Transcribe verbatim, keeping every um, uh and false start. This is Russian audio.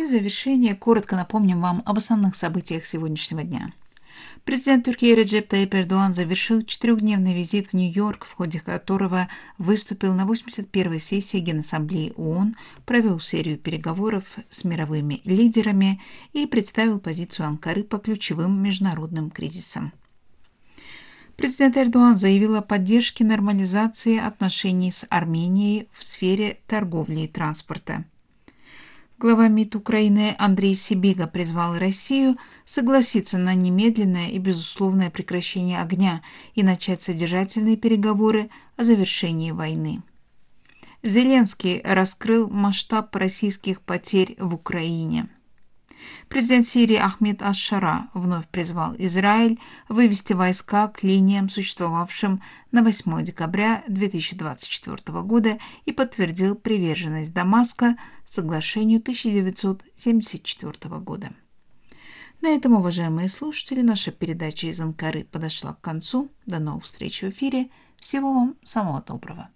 в завершение коротко напомним вам об основных событиях сегодняшнего дня. Президент Турции Реджеп Тайип Эрдоған завершил четырехдневный визит в Нью-Йорк, в ходе которого выступил на восемьдесят первой сессии Генассамблеи ООН, провел серию переговоров с мировыми лидерами и представил позицию Анкары по ключевым международным кризисам. Президент Эрдоған заявил о поддержке нормализации отношений с Арменией в сфере торговли и транспорта. Глава МИД Украины Андрей Сибига призвал Россию согласиться на немедленное и безусловное прекращение огня и начать содержательные переговоры о завершении войны. Зеленский раскрыл масштаб российских потерь в Украине. Президент Сирии Ахмед аш-Шара вновь призвал Израиль вывести войска к линиям, существовавшим на восьмое декабря две тысячи двадцать четвёртого года, и подтвердил приверженность Дамаска соглашению тысяча девятьсот семьдесят четвёртого года. На этом, уважаемые слушатели, наша передача из Анкары подошла к концу. До новых встреч в эфире. Всего вам самого доброго.